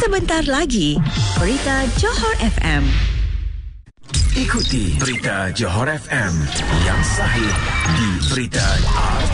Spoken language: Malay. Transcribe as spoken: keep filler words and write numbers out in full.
Sebentar lagi, Berita Johor F M. Ikuti Berita Johor F M yang sahih di Berita